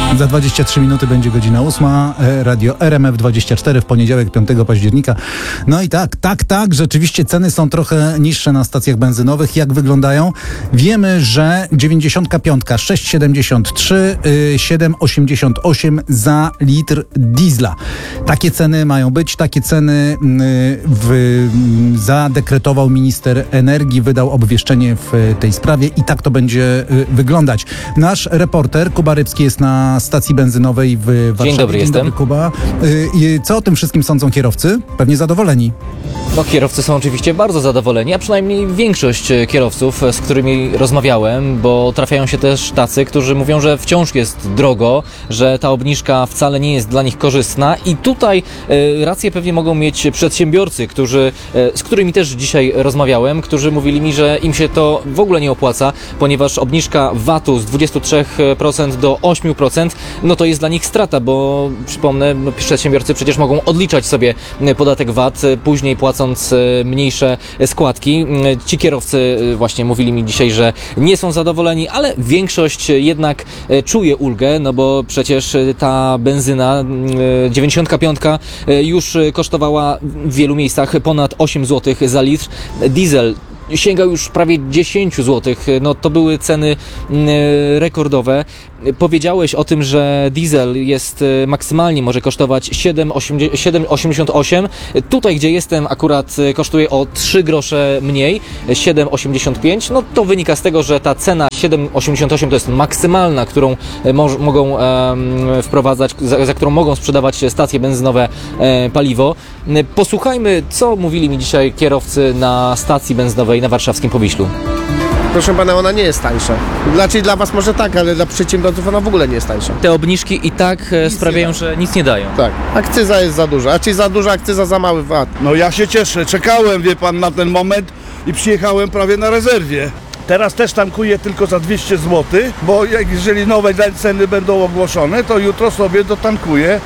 Za 23 minuty będzie godzina 8. Radio RMF24 w poniedziałek, 5 października. No i tak, rzeczywiście ceny są trochę niższe na stacjach benzynowych. Jak wyglądają? Wiemy, że 95, 6,73, 7,88 za litr diesla. Takie ceny mają być, takie ceny zadekretował minister energii, wydał obwieszczenie w tej sprawie i tak to będzie wyglądać. Nasz reporter Kuba Rybski jest na stacji benzynowej w Warszawie. Dzień dobry, jestem. Kuba. Co o tym wszystkim sądzą kierowcy? Pewnie zadowoleni. No, kierowcy są oczywiście bardzo zadowoleni, a przynajmniej większość kierowców, z którymi rozmawiałem, bo trafiają się też tacy, którzy mówią, że wciąż jest drogo, że ta obniżka wcale nie jest dla nich korzystna i tutaj rację pewnie mogą mieć przedsiębiorcy, z którymi też dzisiaj rozmawiałem, którzy mówili mi, że im się to w ogóle nie opłaca, ponieważ obniżka VAT-u z 23% do 8%, no to jest dla nich strata, bo przypomnę, przedsiębiorcy przecież mogą odliczać sobie podatek VAT, później płacąc mniejsze składki. Ci kierowcy właśnie mówili mi dzisiaj, że nie są zadowoleni, ale większość jednak czuje ulgę, no bo przecież ta benzyna 95 już kosztowała w wielu miejscach ponad 8 zł za litr. Diesel sięgał już prawie 10 zł. No to były ceny rekordowe. Powiedziałeś o tym, że diesel jest maksymalnie może kosztować 7,88. Tutaj, gdzie jestem, akurat kosztuje o 3 grosze mniej, 7,85. No to wynika z tego, że ta cena 7,88 to jest maksymalna, którą mogą wprowadzać, za którą mogą sprzedawać stacje benzynowe paliwo. Posłuchajmy, co mówili mi dzisiaj kierowcy na stacji benzynowej na warszawskim Powiślu. Proszę pana, ona nie jest tańsza. Znaczy dla was może tak, ale dla przedsiębiorców ona w ogóle nie jest tańsza. Te obniżki i tak sprawiają, że nic nie dają. Tak. Akcyza jest za duża, a czyli za duża akcyza, za mały VAT. No ja się cieszę, czekałem, wie pan, na ten moment i przyjechałem prawie na rezerwie. Teraz też tankuję tylko za 200 zł, bo jeżeli nowe ceny będą ogłoszone, to jutro sobie dotankuję.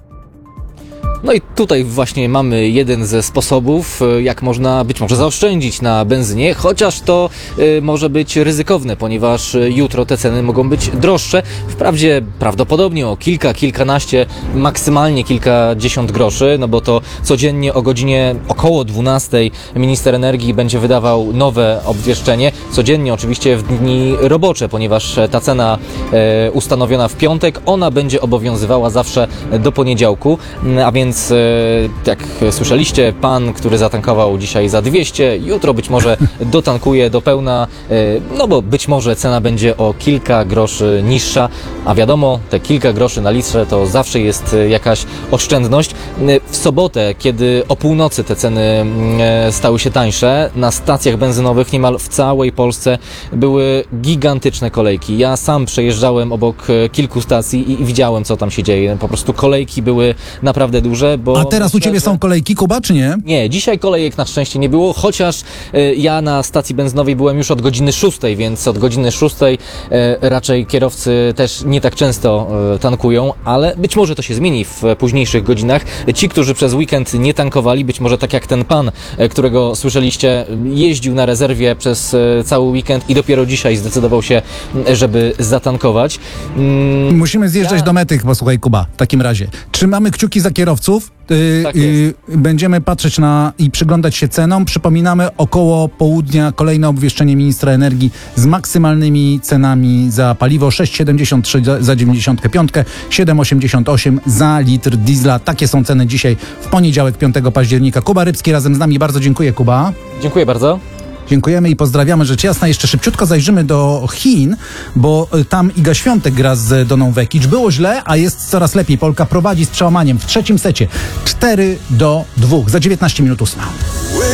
No i tutaj właśnie mamy jeden ze sposobów, jak można być może zaoszczędzić na benzynie, chociaż to może być ryzykowne, ponieważ jutro te ceny mogą być droższe. Wprawdzie prawdopodobnie o kilkanaście, maksymalnie kilkadziesiąt groszy, no bo to codziennie o godzinie około 12 minister energii będzie wydawał nowe obwieszczenie. Codziennie oczywiście w dni robocze, ponieważ ta cena ustanowiona w piątek, ona będzie obowiązywała zawsze do poniedziałku, a więc jak słyszeliście, pan, który zatankował dzisiaj za 200, jutro być może dotankuje do pełna, no bo być może cena będzie o kilka groszy niższa, a wiadomo, te kilka groszy na litrze to zawsze jest jakaś oszczędność. W sobotę, kiedy o północy te ceny stały się tańsze, na stacjach benzynowych niemal w całej Polsce były gigantyczne kolejki. Ja sam przejeżdżałem obok kilku stacji i widziałem, co tam się dzieje. Po prostu kolejki były naprawdę duże. Bo a teraz u Ciebie są kolejki, Kuba, czy nie? Nie, dzisiaj kolejek na szczęście nie było, chociaż ja na stacji benzynowej byłem już od godziny 6, więc od godziny 6 raczej kierowcy też nie tak często tankują, ale być może to się zmieni w późniejszych godzinach. Ci, którzy przez weekend nie tankowali, być może tak jak ten pan, którego słyszeliście, jeździł na rezerwie przez cały weekend i dopiero dzisiaj zdecydował się, żeby zatankować. Musimy zjeżdżać do mety, posłuchaj, Kuba, w takim razie. Trzymamy kciuki za kierowców. Tak jest. Będziemy patrzeć i przyglądać się cenom. Przypominamy, około południa kolejne obwieszczenie ministra energii z maksymalnymi cenami za paliwo. 6,73 za 95, 7,88 za litr diesla. Takie są ceny dzisiaj w poniedziałek, 5 października. Kuba Rybski razem z nami. Bardzo dziękuję, Kuba. Dziękuję bardzo. Dziękujemy i pozdrawiamy, rzecz jasna. Jeszcze szybciutko zajrzymy do Chin, bo tam Iga Świątek gra z Doną Vekic. Było źle, a jest coraz lepiej. Polka prowadzi z przełamaniem w trzecim secie 4-2. Za 19 minut 8.